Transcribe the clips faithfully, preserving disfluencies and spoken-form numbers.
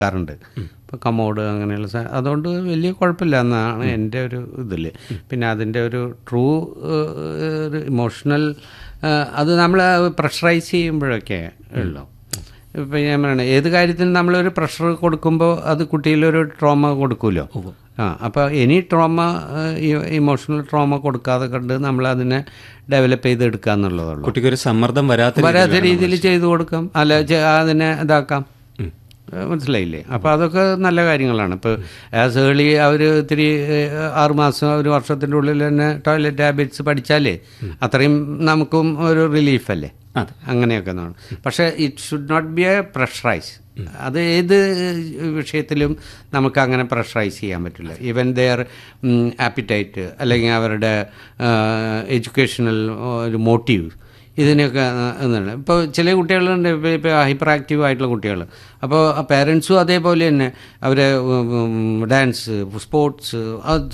ണ്ട് ഇപ്പോൾ കമോഡ് അങ്ങനെയുള്ള സാധനം, അതുകൊണ്ട് വലിയ കുഴപ്പമില്ല എന്നാണ് എൻ്റെ ഒരു ഇതിൽ. പിന്നെ അതിൻ്റെ ഒരു ട്രൂ ഒരു ഇമോഷണൽ അത് നമ്മൾ പ്രഷറൈസ് ചെയ്യുമ്പോഴൊക്കെ ഉള്ളൂ. ഇപ്പം ഞാൻ പറയണേ, ഏത് കാര്യത്തിനും നമ്മളൊരു പ്രഷർ കൊടുക്കുമ്പോൾ അത് കുട്ടിയിലൊരു ട്രോമ കൊടുക്കുമല്ലോ. ആ അപ്പോൾ എനി ട്രോമ ഇമോഷണൽ ട്രോമ കൊടുക്കാതെ കണ്ട് നമ്മളതിനെ ഡെവലപ്പ് ചെയ്തെടുക്കുക എന്നുള്ളതുള്ളൂ. കുട്ടിക്കൊരു സമ്മർദ്ദം വരാത്ത വരാത്ത രീതിയിൽ ചെയ്തു കൊടുക്കാം, അല്ല അതിനെ ഇതാക്കാം. മനസ്സിലായില്ലേ? അപ്പോൾ അതൊക്കെ നല്ല കാര്യങ്ങളാണ്. ഇപ്പോൾ ആസ് ഏർലി അവർ ഇത്തിരി ആറുമാസം ഒരു വർഷത്തിൻ്റെ ഉള്ളിൽ തന്നെ ടോയ്ലറ്റ് ഹാബിറ്റ്സ് പഠിച്ചാലേ അത്രയും നമുക്കും ഒരു റിലീഫല്ലേ. അങ്ങനെയൊക്കെ എന്നാണ്. പക്ഷേ it should not be A pressurise. അത് ഏത് വിഷയത്തിലും നമുക്ക് അങ്ങനെ പ്രഷറൈസ് ചെയ്യാൻ പറ്റില്ല. ഈവൻ ദെയർ ആപ്പിറ്റൈറ്റ് അല്ലെങ്കിൽ അവരുടെ എഡ്യൂക്കേഷണൽ ഒരു മോട്ടീവ്, ഇതിനൊക്കെ എന്താണ്. ഇപ്പോൾ ചില കുട്ടികളുണ്ട്, ഇപ്പോൾ ഇപ്പോൾ ഹൈപ്പർ ആക്റ്റീവ് ആയിട്ടുള്ള കുട്ടികൾ. അപ്പോൾ പേരൻസും അതേപോലെ തന്നെ അവരെ ഡാൻസ്, സ്പോർട്സ്, അത്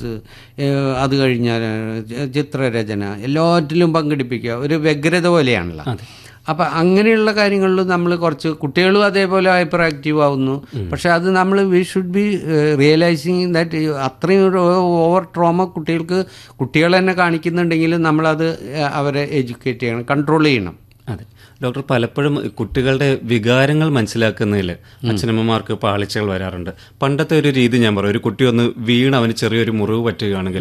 അത് കഴിഞ്ഞാൽ ചിത്രരചന എല്ലാറ്റിലും പങ്കെടുപ്പിക്കുക, ഒരു വ്യഗ്രത പോലെയാണല്ലോ. അപ്പം അങ്ങനെയുള്ള കാര്യങ്ങളിൽ നമ്മൾ കുറച്ച് കുട്ടികളും അതേപോലെ ഹൈപ്പർ ആക്റ്റീവ് ആവുന്നു. പക്ഷെ അത് നമ്മൾ we should be realising that അത്രയും ഒരു ഓവർ ട്രോമ കുട്ടികൾക്ക് കുട്ടികൾ തന്നെ കാണിക്കുന്നുണ്ടെങ്കിലും നമ്മളത് അവരെ എഡ്യൂക്കേറ്റ് ചെയ്യണം, കൺട്രോൾ ചെയ്യണം. അതെ ഡോക്ടർ, പലപ്പോഴും കുട്ടികളുടെ വികാരങ്ങൾ മനസ്സിലാക്കുന്നതിൽ അച്ഛനമ്മമാർക്ക് പാളിച്ചകൾ വരാറുണ്ട്. പണ്ടത്തെ ഒരു രീതി ഞാൻ പറയും, ഒരു കുട്ടി ഒന്ന് വീണ് അവന് ചെറിയൊരു മുറിവ് പറ്റുകയാണെങ്കിൽ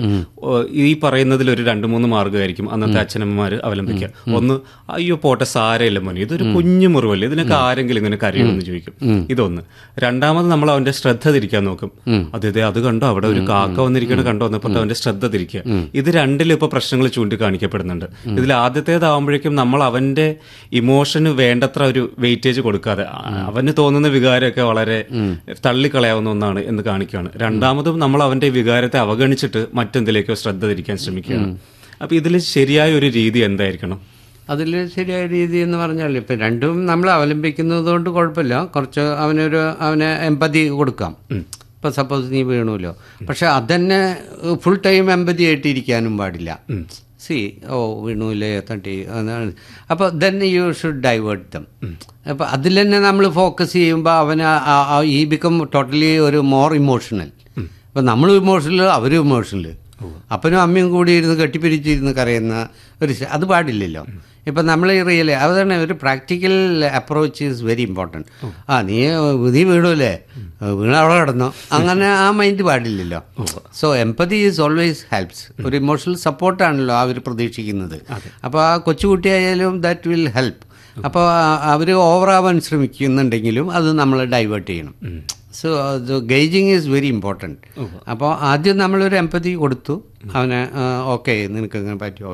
ഈ പറയുന്നതിൽ ഒരു രണ്ട് മൂന്ന് മാർഗ്ഗമായിരിക്കും അന്നത്തെ അച്ഛനമ്മമാർ അവലംബിക്കുക. ഒന്ന്, അയ്യോ പോട്ടെ സാരമില്ല മോനെ, ഇതൊരു കുഞ്ഞു മുറിവല്ലേ, ഇതിനൊക്കെ ആരെങ്കിലും ഇങ്ങനെ കരയുമെന്ന് ചോദിക്കും. ഇതൊന്ന്. രണ്ടാമത് നമ്മൾ അവന്റെ ശ്രദ്ധ തിരിക്കാൻ നോക്കും. അതെ അത് കണ്ടോ, അവിടെ ഒരു കാക്ക വന്നിരിക്കണ കണ്ടോ എന്നപ്പോൾ അവന്റെ ശ്രദ്ധ തിരിക്കുക. ഇത് രണ്ടിലും ഇപ്പോൾ പ്രശ്നങ്ങൾ ചൂണ്ടിക്കാണിക്കപ്പെടുന്നുണ്ട്. ഇതിൽ ആദ്യത്തേതാവുമ്പോഴേക്കും നമ്മൾ അവന്റെ ഇമോഷന് വേണ്ടത്ര ഒരു വെയിറ്റേജ് കൊടുക്കാതെ അവന് തോന്നുന്ന വികാരമൊക്കെ വളരെ തള്ളിക്കളയാവുന്ന ഒന്നാണ് എന്ന് കാണിക്കുകയാണ്. രണ്ടാമതും നമ്മൾ അവന്റെ വികാരത്തെ അവഗണിച്ചിട്ട് മറ്റെന്തിലേക്കോ ശ്രദ്ധ തിരിക്കാൻ ശ്രമിക്കുകയാണ്. അപ്പൊ ഇതിൽ ശരിയായ ഒരു രീതി എന്തായിരിക്കണം? അതിൽ ശരിയായ രീതി എന്ന് പറഞ്ഞാൽ ഇപ്പം രണ്ടും നമ്മൾ അവലംബിക്കുന്നത് കൊണ്ട് കുഴപ്പമില്ല. കുറച്ച് അവനൊരു അവന് എമ്പതി കൊടുക്കാം. ഇപ്പം സപ്പോസ് നീ വീണുല്ലോ, പക്ഷെ അതന്നെ ഫുൾ ടൈം എമ്പതി ആയിട്ടിരിക്കാനും പാടില്ല. സി ഓ വീണൂല്ലേ തട്ടി അതാണ്. അപ്പോൾ then you should divert dum. അപ്പോൾ അതിൽ തന്നെ നമ്മൾ ഫോക്കസ് ചെയ്യുമ്പോൾ അവന് ഈ ബിക്കം ടോട്ടലി ഒരു മോർ ഇമോഷണൽ. അപ്പോൾ നമ്മളും ഇമോഷണൽ, അവരും ഇമോഷണൽ. അപ്പനും അമ്മയും കൂടി ഇരുന്ന് കെട്ടിപ്പിരിച്ചിരുന്ന് കരയുന്ന ഒരു അത് പാടില്ലല്ലോ. ഇപ്പം നമ്മൾ റിയൽ അതാണ് ഒരു practical approach is very important. ആ നീ നീ വീണൂല്ലേ, വീണ അവിടെ കിടന്നോ, അങ്ങനെ ആ മൈൻഡ് പാടില്ലല്ലോ. So empathy is always helps. ഒരു ഇമോഷണൽ സപ്പോർട്ടാണല്ലോ അവർ പ്രതീക്ഷിക്കുന്നത്. അപ്പോൾ ആ കൊച്ചുകുട്ടിയായാലും ദാറ്റ് വിൽ ഹെൽപ്പ്. അപ്പോൾ അവർ ഓവറാവാൻ ശ്രമിക്കുന്നുണ്ടെങ്കിലും അത് നമ്മൾ ഡൈവേർട്ട് ചെയ്യണം. So gauging is very important. അപ്പോൾ ആദ്യം നമ്മളൊരു എംപതി കൊടുത്തു അവന്, ഓക്കെ നിനക്ക് ഇങ്ങനെ പറ്റുമോ,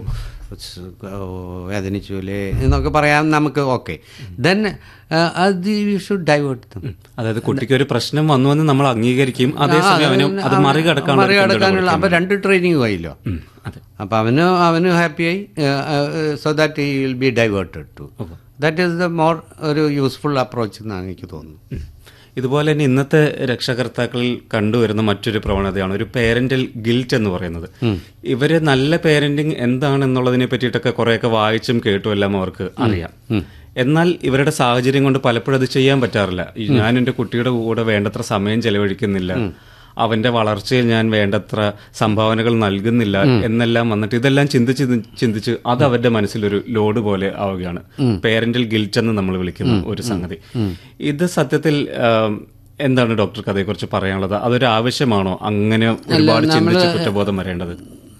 വേദനിച്ചു അല്ലേ എന്നൊക്കെ പറയാൻ നമുക്ക്, ഓക്കെ ദെൻ അത് യു ഷുഡ് ഡൈവേർട്ട് ദം. അതായത് കുട്ടിക്ക് ഒരു പ്രശ്നം വന്നുവെന്ന് നമ്മൾ അംഗീകരിക്കും, അതേസമയം അത് മറികടക്കാനുള്ള അപ്പോൾ രണ്ട് ട്രെയിനിങ് ആയില്ലോ. അപ്പോൾ അവന് അവന് ഹാപ്പിയായി. So that he will be diverted to. That is the more ഒരു യൂസ്ഫുൾ അപ്രോച്ച് എന്നാണ് എനിക്ക് തോന്നുന്നു. ഇതുപോലെ തന്നെ ഇന്നത്തെ രക്ഷകർത്താക്കളിൽ കണ്ടുവരുന്ന മറ്റൊരു പ്രവണതയാണ് ഒരു പേരന്റൽ ഗിൽറ്റ് എന്ന് പറയുന്നത്. ഇവര് നല്ല പേരന്റിങ് എന്താണെന്നുള്ളതിനെ പറ്റിയിട്ടൊക്കെ കുറെയൊക്കെ വായിച്ചും കേട്ടും എല്ലാം അവർക്ക് അറിയാം. എന്നാൽ ഇവരുടെ സാഹചര്യം കൊണ്ട് പലപ്പോഴും അത് ചെയ്യാൻ പറ്റാറില്ല. ഞാൻ എൻ്റെ കുട്ടിയുടെ കൂടെ വേണ്ടത്ര സമയം ചെലവഴിക്കുന്നില്ല, അവന്റെ വളർച്ചയിൽ ഞാൻ വേണ്ടത്ര സംഭാവനകൾ നൽകുന്നില്ല എന്നെല്ലാം വന്നിട്ട് ഇതെല്ലാം ചിന്തിച്ച് ചിന്തിച്ച് അത് അവരുടെ മനസ്സിലൊരു ലോഡ് പോലെ ആവുകയാണ്. പേരന്റൽ ഗിൽറ്റ് എന്ന് നമ്മൾ വിളിക്കുന്ന ഒരു സംഗതി. ഇത് സത്യത്തിൽ എന്താണ് ഡോക്ടർക്ക് അതേക്കുറിച്ച് പറയാനുള്ളത്? അതൊരു ആവശ്യമാണോ അങ്ങനെ ഒരുപാട് ചിന്തിച്ച് കുറ്റബോധം വരേണ്ടത്?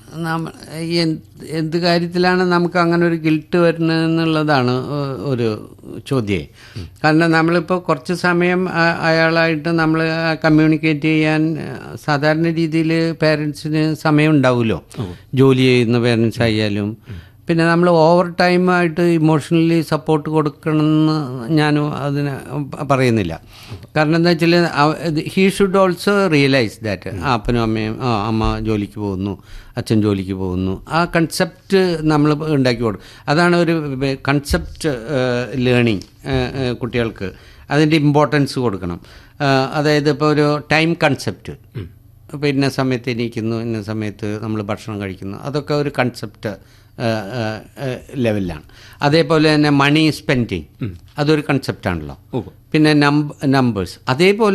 എന്ത് കാര്യത്തിലാണ് നമുക്ക് അങ്ങനെ ഒരു ഗിൽട്ട് വരുന്നതെന്നുള്ളതാണ് ഒരു ചോദ്യം. കാരണം നമ്മളിപ്പോൾ കുറച്ച് സമയം അയാളായിട്ട് നമ്മൾ കമ്മ്യൂണിക്കേറ്റ് ചെയ്യാൻ സാധാരണ രീതിയിൽ പേരൻസിന് സമയം ഉണ്ടാവുമല്ലോ. ജോലി ചെയ്യുന്ന പേരൻസ് ആയാലും പിന്നെ നമ്മൾ ഓവർ ടൈമായിട്ട് ഇമോഷണലി സപ്പോർട്ട് കൊടുക്കണമെന്ന് ഞാനും അതിന് പറയുന്നില്ല. കാരണം എന്താ വെച്ചാൽ he should also realise that അപ്പനും അമ്മയും ആ അമ്മ ജോലിക്ക് പോകുന്നു, അച്ഛൻ ജോലിക്ക് പോകുന്നു, ആ കൺസെപ്റ്റ് നമ്മൾ ഉണ്ടാക്കി കൊടുക്കും. അതാണ് ഒരു കൺസെപ്റ്റ് ലേണിംഗ്. കുട്ടികൾക്ക് അതിൻ്റെ ഇമ്പോർട്ടൻസ് കൊടുക്കണം. അതായത് ഇപ്പോൾ ഒരു ടൈം കൺസെപ്റ്റ്, ഇപ്പോൾ ഇന്ന സമയത്ത് എണീക്കുന്നു, ഇന്ന സമയത്ത് നമ്മൾ ഭക്ഷണം കഴിക്കുന്നു, അതൊക്കെ ഒരു കൺസെപ്റ്റ് ലെവലിലാണ്. അതേപോലെ തന്നെ മണി സ്പെൻഡിങ് അതൊരു കൺസെപ്റ്റാണല്ലോ. പിന്നെ നമ്പേഴ്സ് അതേപോലെ